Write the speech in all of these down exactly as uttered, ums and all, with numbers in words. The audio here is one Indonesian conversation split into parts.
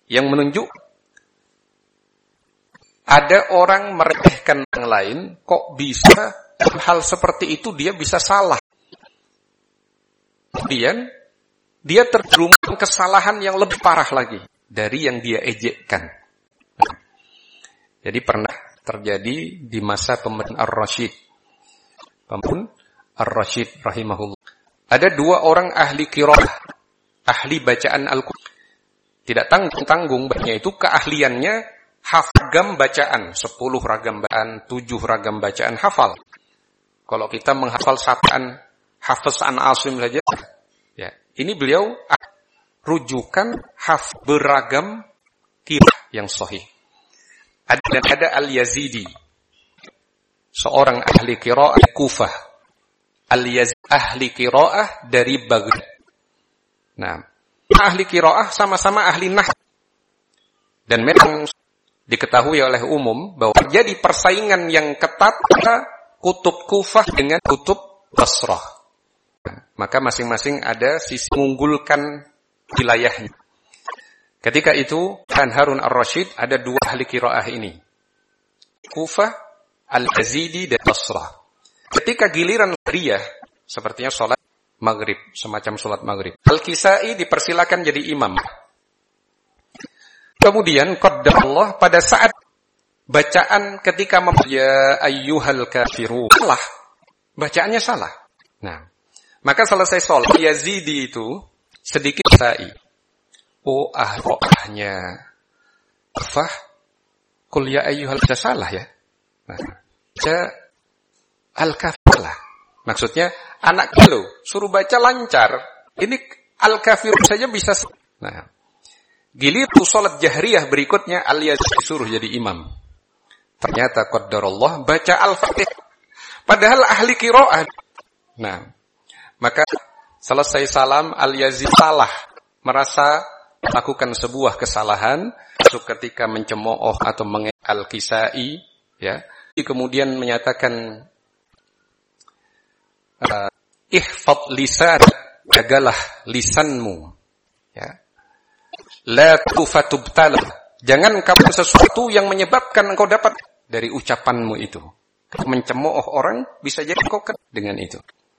yang menunjuk ada orang meremehkan yang lain, kok bisa hal seperti itu dia bisa salah. Kemudian dia terjerumus kesalahan yang lebih parah lagi dari yang dia ejekkan. Jadi pernah terjadi di masa pemerintahan Ar-Rasyid. Pemerintahan Ar-Rasyid rahimahullah. Ada dua orang ahli qiraah, ahli bacaan Al-Qur'an. Tidak tanggung-tanggung banyak itu keahliannya hafal bacaan, sepuluh ragam bacaan, tujuh ragam bacaan hafal. Kalau kita menghafal sapaan Hafiz an Asim saja, ya, ini beliau rujukan hafal beragam qiraah yang sahih. Ada dan ada Al-Yazidi, seorang ahli qiraah Kufah. Al-Yazidi ahli qiraah dari Baghdad. Nah, ahli qiraah sama-sama ahli nahwu. Dan memang diketahui oleh umum bahwa terjadi persaingan yang ketat antara kutub Kufah dengan kutub Basrah. Maka masing-masing ada sisi mengunggulkan wilayahnya. Ketika itu, Khan Harun Ar-Rasyid ada dua ahli qiraah ini. Kufah, Al-Yazidi, dan Basrah. Ketika giliran Riyah, sepertinya sholat maghrib, semacam sholat maghrib. Al-Kisai dipersilakan jadi imam. Kemudian qaddar pada saat bacaan ketika membaca ya ayyuhal kafirun salah. Bacaannya salah. Nah, maka selesai sholat Yazidi itu sedikit sa'i. Oh ahrohnya Kufah qul ya ayyuhal kafirun salah ya. Nah, baca al-kafir lah. Maksudnya anak lo suruh baca lancar. Ini al-kafir saja bisa. Nah, giliran salat jahriyah berikutnya Al-Yazidi disuruh jadi imam. Ternyata qaddarullah baca Al-Fatihah. Padahal ahli qiraah. Nah, maka selesai salam Al-Yazidi salah, merasa melakukan sebuah kesalahan ketika mencemooh atau mengejek Al-Kisai, ya. Kemudian menyatakan uh, ihfad lisan, jagalah lisanmu, ya. La tufatubtala. Jangan kamu sesuatu yang menyebabkan engkau dapat dari ucapanmu itu. Mencemooh orang bisa jadi kau kena dengan itu.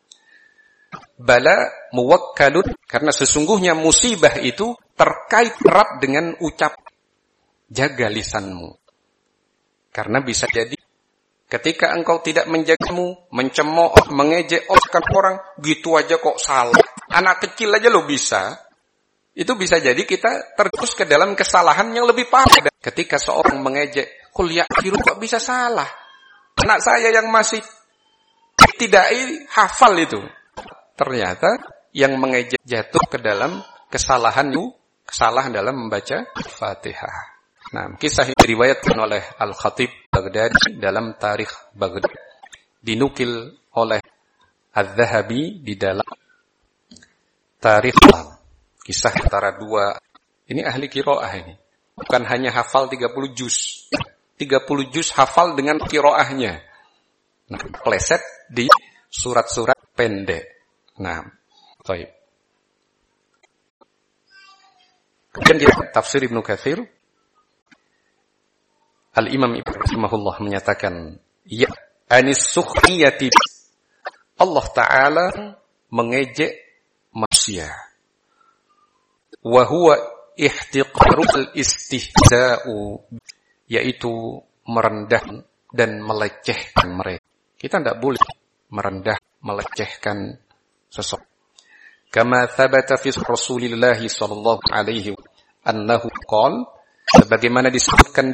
Bala muwakkalun, karena sesungguhnya musibah itu terkait erat dengan ucap. Jaga lisanmu. Karena bisa jadi ketika engkau tidak menjagamu, mencemooh, mengejek orang, gitu aja kok salah. Anak kecil aja lo bisa. Itu bisa jadi kita terjun ke dalam kesalahan yang lebih parah. Ketika seorang mengejek, kuliah biru kok bisa salah? Anak saya yang masih tidak hafal itu. Ternyata yang mengejek jatuh ke dalam kesalahan itu, kesalahan dalam membaca Fatihah. Nah, kisah ini diriwayatkan oleh Al-Khatib Baghdadi dalam Tarikh Baghdad. Dinukil oleh Al-Zahabi di dalam Tarikh Baghdad. Kisah antara dua, ini ahli qiraah ini. Bukan hanya hafal tiga puluh juz. tiga puluh juz hafal dengan qiraahnya. Nah, pleset di surat-surat pendek. Nah, baik. Kemudian kita tafsir Ibnu Katsir. Al-Imam Ibnu rahimahullah menyatakan, ya anis sukhriyati, Allah Ta'ala mengejek manusia. Wa huwa ihtiqarul istihza'u, yaitu merendah dan melecehkan mereka. Kita tidak boleh merendah, melecehkan seseorang. Kama thabata fi Rasulillah sallallahu alaihi annahu qala, sebagaimana disebutkan